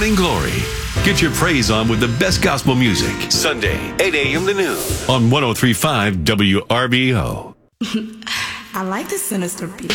Morning Glory. Get your praise on with the best gospel music. Sunday, 8 a.m. to noon on 103.5 WRBO. I like the sinister beat.